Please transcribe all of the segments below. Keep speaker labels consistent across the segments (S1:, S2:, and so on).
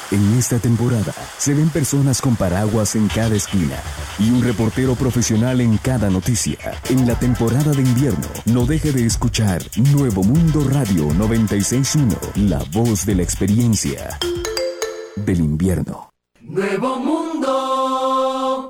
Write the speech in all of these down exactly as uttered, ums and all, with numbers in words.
S1: En esta temporada se ven personas con paraguas en cada esquina y un reportero profesional en cada noticia. En la temporada de invierno, no deje de escuchar Nuevo Mundo Radio noventa y seis punto uno, la voz de la experiencia del invierno.
S2: Nuevo Mundo.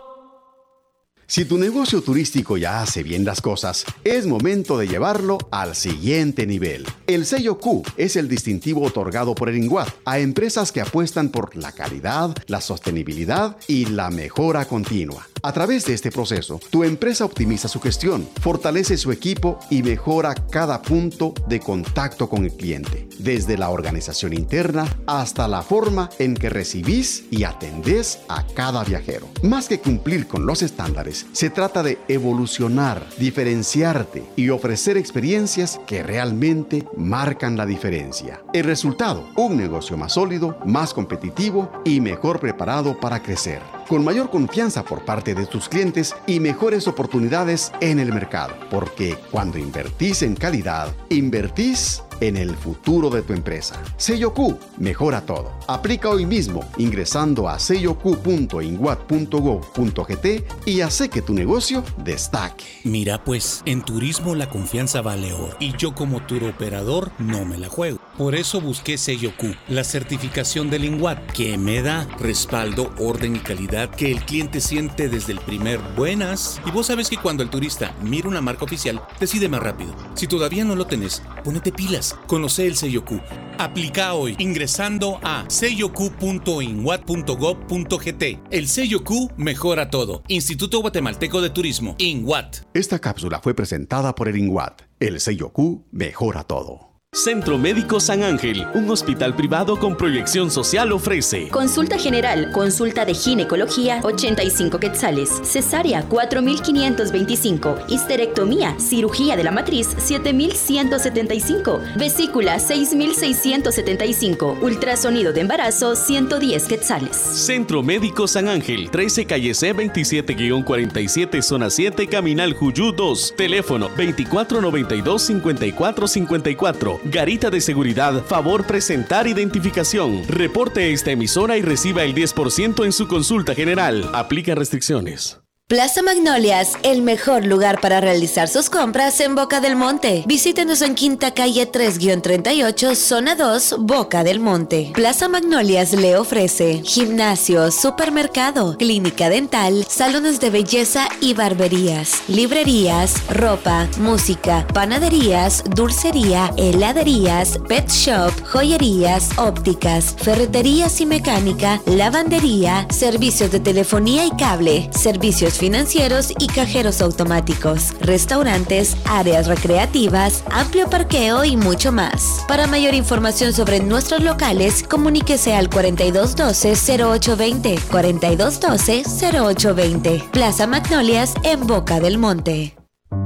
S3: Si tu negocio turístico ya hace bien las cosas, es momento de llevarlo al siguiente nivel. El sello Q es el distintivo otorgado por el INGUAT a empresas que apuestan por la calidad, la sostenibilidad y la mejora continua. A través de este proceso, tu empresa optimiza su gestión, fortalece su equipo y mejora cada punto de contacto con el cliente, desde la organización interna hasta la forma en que recibís y atendés a cada viajero. Más que cumplir con los estándares, se trata de evolucionar, diferenciarte y ofrecer experiencias que realmente marcan la diferencia. El resultado, un negocio más sólido, más competitivo y mejor preparado para crecer, con mayor confianza por parte de tus clientes y mejores oportunidades en el mercado. Porque cuando invertís en calidad, invertís en el futuro de tu empresa. Sello Q, mejora todo. Aplica hoy mismo ingresando a sello q punto inguat punto gov punto gt y hace que tu negocio destaque.
S4: Mira pues, en turismo la confianza vale oro y yo como tour operador no me la juego. Por eso busqué Sello Q, la certificación del INGUAT, que me da respaldo, orden y calidad que el cliente siente desde el primer buenas. Y vos sabes que cuando el turista mira una marca oficial, decide más rápido. Si todavía no lo tenés, ponete pilas. Conoce el Sello Q. Aplica hoy ingresando a sello q punto inguat punto gov punto gt. El Sello Q mejora todo. Instituto Guatemalteco de Turismo, INGUAT.
S3: Esta cápsula fue presentada por el INGUAT. El Sello Q mejora todo.
S5: Centro Médico San Ángel, un hospital privado con proyección social, ofrece
S6: consulta general, consulta de ginecología, ochenta y cinco quetzales, cesárea, cuatro mil quinientos veinticinco, histerectomía, cirugía de la matriz, siete mil ciento setenta y cinco, vesícula, seis mil seiscientos setenta y cinco, ultrasonido de embarazo, ciento diez quetzales.
S5: Centro Médico San Ángel, trece calle C veintisiete guión cuarenta y siete, zona siete, Caminal Juyú dos, teléfono veinticuatro noventa y dos cincuenta y cuatro cincuenta y cuatro. Garita de seguridad, favor presentar identificación. Reporte esta emisora y reciba el diez por ciento en su consulta general. Aplica restricciones.
S7: Plaza Magnolias, el mejor lugar para realizar sus compras en Boca del Monte. Visítenos en Quinta Calle tres guión treinta y ocho, Zona dos, Boca del Monte. Plaza Magnolias le ofrece gimnasio, supermercado, clínica dental, salones de belleza y barberías, librerías, ropa, música, panaderías, dulcería, heladerías, pet shop, joyerías, ópticas, ferreterías y mecánica, lavandería, servicios de telefonía y cable, servicios financieros y cajeros automáticos, restaurantes, áreas recreativas, amplio parqueo y mucho más. Para mayor información sobre nuestros locales, comuníquese al cuarenta y dos doce cero ocho veinte, cuarenta y dos doce cero ocho veinte. Plaza Magnolias en Boca del Monte.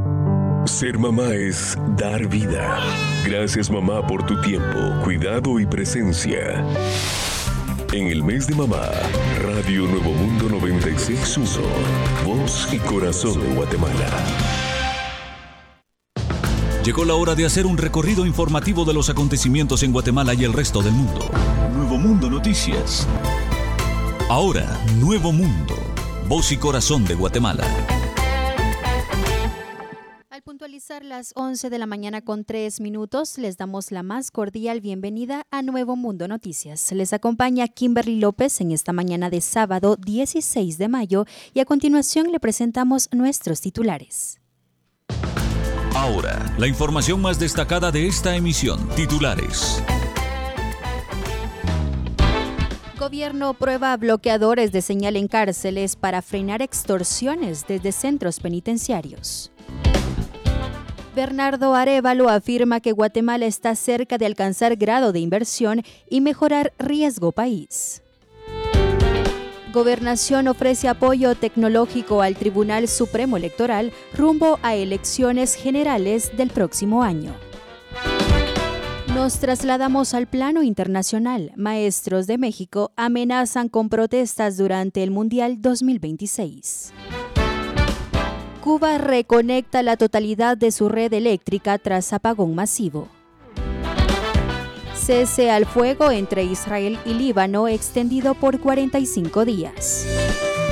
S1: Ser mamá es dar vida. Gracias, mamá, por tu tiempo, cuidado y presencia. En el mes de mamá, Radio Nuevo Mundo noventa y seis punto uno, voz y corazón de Guatemala.
S8: Llegó la hora de hacer un recorrido informativo de los acontecimientos en Guatemala y el resto del mundo. Nuevo Mundo Noticias. Ahora, Nuevo Mundo, voz y corazón de Guatemala.
S9: Al puntualizar las once de la mañana con tres minutos, les damos la más cordial bienvenida a Nuevo Mundo Noticias. Les acompaña Kimberly López en esta mañana de sábado dieciséis de mayo y a continuación le presentamos nuestros titulares.
S8: Ahora, la información más destacada de esta emisión. Titulares.
S9: Gobierno prueba bloqueadores de señal en cárceles para frenar extorsiones desde centros penitenciarios. Bernardo Arévalo afirma que Guatemala está cerca de alcanzar grado de inversión y mejorar riesgo país. Gobernación ofrece apoyo tecnológico al Tribunal Supremo Electoral rumbo a elecciones generales del próximo año. Nos trasladamos al plano internacional. Maestros de México amenazan con protestas durante el Mundial dos mil veintiséis. Cuba reconecta la totalidad de su red eléctrica tras apagón masivo. cese al fuego entre Israel y Líbano extendido por cuarenta y cinco días.